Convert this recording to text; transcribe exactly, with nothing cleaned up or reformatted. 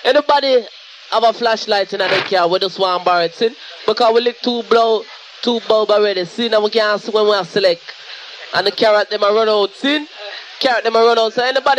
Anybody have a flashlight in the car? We just want to borrow it, sin? Because we lick two blow, two bulb already, sin, and we can't see when we are select. And the carrot them a run out, sin? Carrot them a run out. So anybody